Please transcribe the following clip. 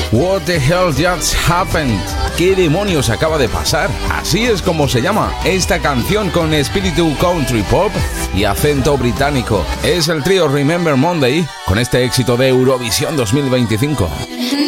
What the hell just happened? ¿Qué demonios acaba de pasar? Así es como se llama esta canción con espíritu country pop y acento británico. Es el trío Remember Monday con este éxito de Eurovisión 2025.